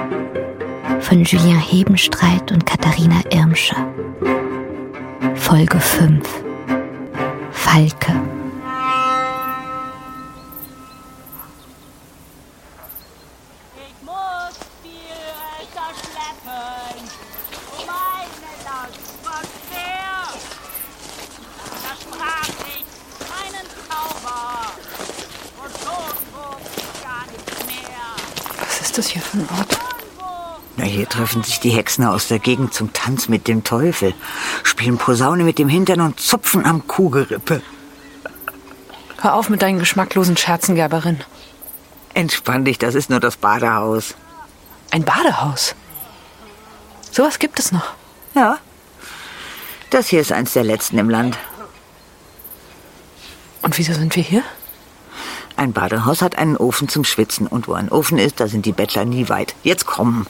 von Julien Hebenstreit und Katharina Irmscher. Folge 5. Falke. Ich muss viel öfter schleppen. Meine Last war schwer. Da sprach ich meinen Zauber. Und schon wusste ich gar nichts mehr. Was ist das hier für ein Ort? Na, hier treffen sich die Hexen aus der Gegend zum Tanz mit dem Teufel, spielen Posaune mit dem Hintern und zupfen am Kuhgerippe. Hör auf mit deinen geschmacklosen Scherzen, Gerberin. Entspann dich, das ist nur das Badehaus. Ein Badehaus? Sowas gibt es noch. Ja, das hier ist eins der letzten im Land. Und wieso sind wir hier? Ein Badehaus hat einen Ofen zum Schwitzen. Und wo ein Ofen ist, da sind die Bettler nie weit. Jetzt kommen.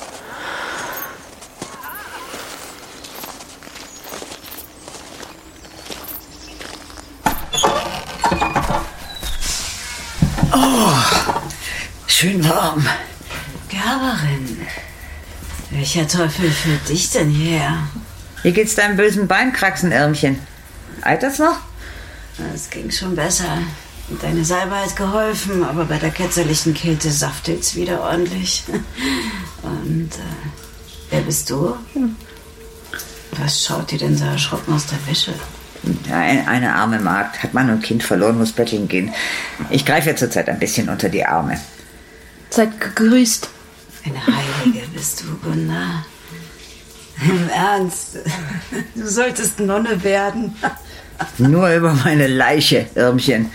Oh, schön warm. Gerberin, welcher Teufel führt dich denn hierher? Wie geht's deinem bösen Beinkraxenirmchen? Eitert's noch? Es ging schon besser. Deine Salbe hat geholfen, aber bei der ketzerlichen Kälte saftet's wieder ordentlich. Und wer bist du? Was schaut dir denn so erschrocken aus der Wäsche? Ja, eine arme Magd, hat Mann und Kind verloren, muss betteln gehen. Ich greife ihr zurzeit ein bisschen unter die Arme. Seid gegrüßt. Eine Heilige bist du, Gunda. Im Ernst, du solltest Nonne werden. Nur über meine Leiche, Irmchen.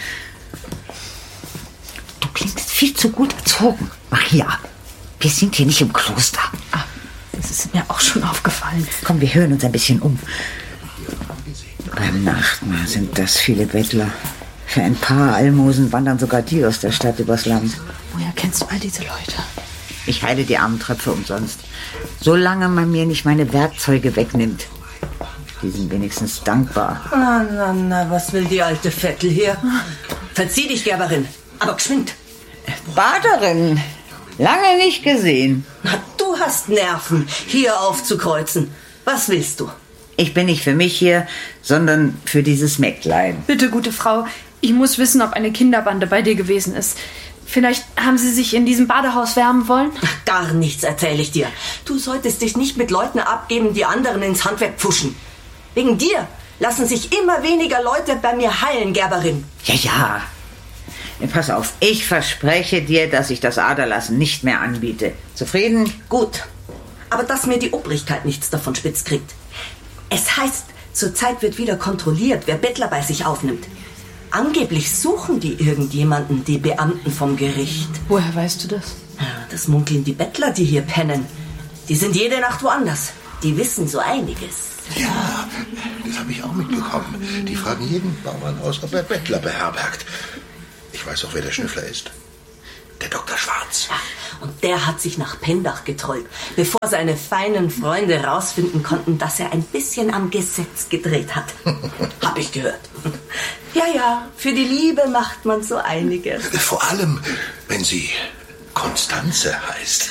Du klingst viel zu gut erzogen, Maria. Wir sind hier nicht im Kloster. Ah, das ist mir auch schon aufgefallen. Komm, wir hören uns ein bisschen um. Beim Nachtmahl sind das viele Bettler. Für ein paar Almosen wandern sogar die aus der Stadt übers Land. Woher kennst du all diese Leute? Ich heile die armen Tröpfe umsonst. Solange man mir nicht meine Werkzeuge wegnimmt. Die sind wenigstens dankbar. Na, was will die alte Vettel hier? Verzieh dich, Gerberin, aber geschwind. Baderin, lange nicht gesehen. Na, du hast Nerven, hier aufzukreuzen. Was willst du? Ich bin nicht für mich hier, sondern für dieses Mägdlein. Bitte, gute Frau, ich muss wissen, ob eine Kinderbande bei dir gewesen ist. Vielleicht haben sie sich in diesem Badehaus wärmen wollen? Ach, gar nichts erzähle ich dir. Du solltest dich nicht mit Leuten abgeben, die anderen ins Handwerk pfuschen. Wegen dir lassen sich immer weniger Leute bei mir heilen, Gerberin. Ja. Pass auf, ich verspreche dir, dass ich das Aderlassen nicht mehr anbiete. Zufrieden? Gut, aber dass mir die Obrigkeit nichts davon spitz kriegt. Es heißt, zurzeit wird wieder kontrolliert, wer Bettler bei sich aufnimmt. Angeblich suchen die irgendjemanden, die Beamten vom Gericht. Woher weißt du das? Ja, das munkeln die Bettler, die hier pennen. Die sind jede Nacht woanders. Die wissen so einiges. Ja, das habe ich auch mitbekommen. Die fragen jeden Bauern aus, ob er Bettler beherbergt. Ich weiß auch, wer der Schnüffler ist. Der Dr. Schwarz. Ja, und der hat sich nach Pendach getrollt, bevor seine feinen Freunde rausfinden konnten, dass er ein bisschen am Gesetz gedreht hat. Hab ich gehört. Ja, für die Liebe macht man so einiges. Vor allem, wenn sie Konstanze heißt.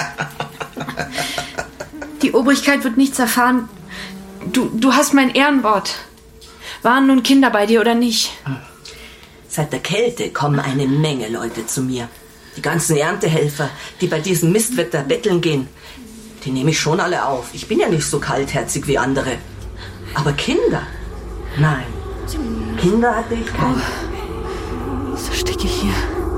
Die Obrigkeit wird nichts erfahren. Du hast mein Ehrenwort. Waren nun Kinder bei dir oder nicht? Seit der Kälte kommen eine Menge Leute zu mir. Die ganzen Erntehelfer, die bei diesem Mistwetter betteln gehen, die nehme ich schon alle auf. Ich bin ja nicht so kaltherzig wie andere. Aber Kinder? Nein. Kinder hatte ich keine. So stecke ich hier.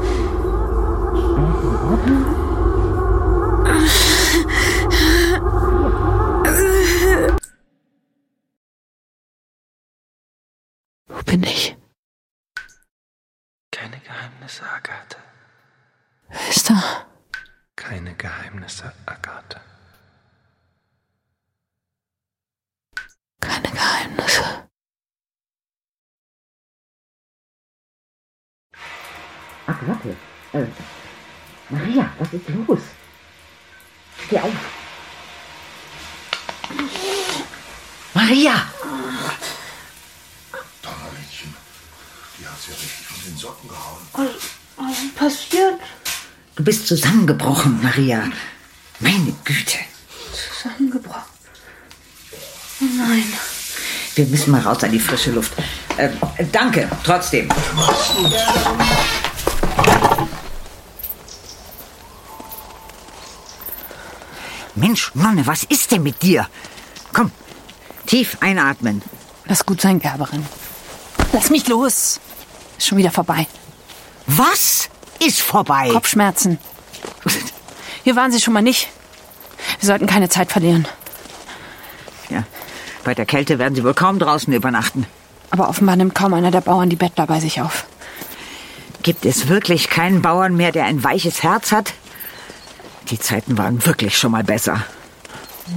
Wo bin ich? Keine Geheimnisse, Agathe. Wer ist da? Keine Geheimnisse, Agathe. Keine Geheimnisse. Agathe, Maria, was ist los? Steh auf. Maria! Donnermädchen, die hat's ja richtig von den Socken gehauen. Was passiert? Du bist zusammengebrochen, Maria. Meine Güte. Zusammengebrochen. Oh nein. Wir müssen mal raus an die frische Luft. Danke, trotzdem. Mensch, Nonne, was ist denn mit dir? Komm, tief einatmen. Lass gut sein, Gerberin. Lass mich los. Ist schon wieder vorbei. Was ist vorbei? Kopfschmerzen. Hier waren Sie schon mal nicht. Wir sollten keine Zeit verlieren. Ja, bei der Kälte werden Sie wohl kaum draußen übernachten. Aber offenbar nimmt kaum einer der Bauern die Bettler bei sich auf. Gibt es wirklich keinen Bauern mehr, der ein weiches Herz hat? Die Zeiten waren wirklich schon mal besser.